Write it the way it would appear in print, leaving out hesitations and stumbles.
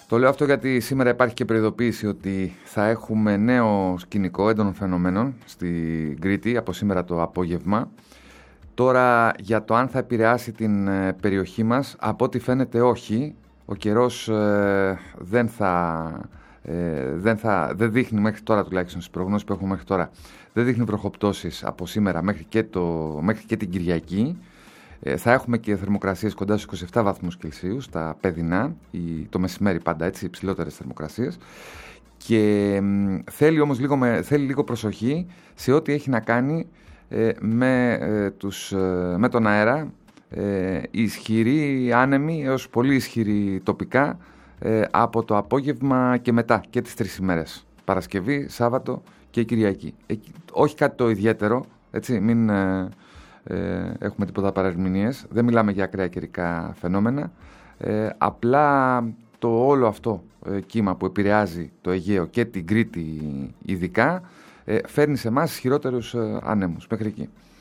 Το λέω αυτό γιατί σήμερα υπάρχει και προειδοποίηση ότι θα έχουμε νέο σκηνικό έντονων φαινομένων στην Κρήτη από σήμερα το απόγευμα. Τώρα για το αν θα επηρεάσει την περιοχή μας, από ό,τι φαίνεται όχι. Ο καιρός δεν δείχνει μέχρι τώρα, τουλάχιστον στις προγνώσεις που έχουμε μέχρι τώρα, δεν δείχνει βροχοπτώσεις από σήμερα μέχρι και την Κυριακή. Θα έχουμε και θερμοκρασίες κοντά στους 27 βαθμούς Κελσίου στα παιδινά, το μεσημέρι πάντα έτσι, υψηλότερες θερμοκρασίες. Και θέλει όμως λίγο προσοχή σε ό,τι έχει να κάνει με τον αέρα, ισχυρή, άνεμη έως πολύ ισχυρή τοπικά από το απόγευμα και μετά και τις 3 ημέρες. Παρασκευή, Σάββατο και Κυριακή. Όχι κάτι το ιδιαίτερο, έτσι, μην έχουμε τίποτα παρερμηνίες. Δεν μιλάμε για ακραία καιρικά φαινόμενα. Απλά το όλο αυτό κύμα που επηρεάζει το Αιγαίο και την Κρήτη ειδικά φέρνει σε εμάς ισχυρότερους ανέμους μέχρι εκεί.